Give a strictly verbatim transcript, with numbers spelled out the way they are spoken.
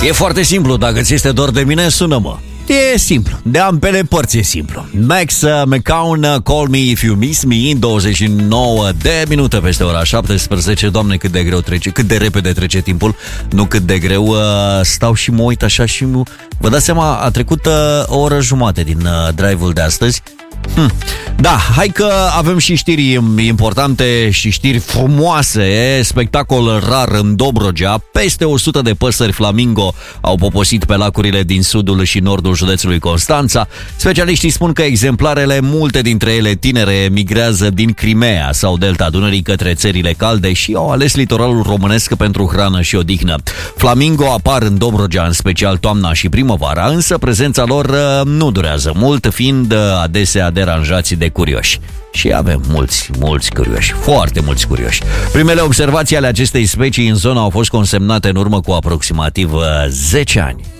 E foarte simplu, dacă ți este dor de mine, sună-mă. E simplu, de ambele părți e simplu. Max McCown, Call Me If You Miss Me, în douăzeci și nouă de minute peste ora șaptesprezece. Doamne, cât de greu trece, cât de repede trece timpul. Nu cât de greu, stau și mă uit așa și vă dați seama, a trecut o oră jumate din drive-ul de astăzi. Hm. Da, hai că avem și știri importante și știri frumoase. Spectacol rar în Dobrogea. Peste o sută de păsări flamingo au poposit pe lacurile din sudul și nordul județului Constanța. Specialiștii spun că exemplarele, multe dintre ele tinere, migrează din Crimea sau Delta Dunării către țările calde și au ales litoralul românesc pentru hrană și odihnă. Flamingo apar în Dobrogea, în special toamna și primăvara, însă prezența lor nu durează mult, fiind adesea deranjați de curioși. Și avem mulți, mulți curioși, foarte mulți curioși. Primele observații ale acestei specii în zonă au fost consemnate în urmă cu aproximativ zece ani.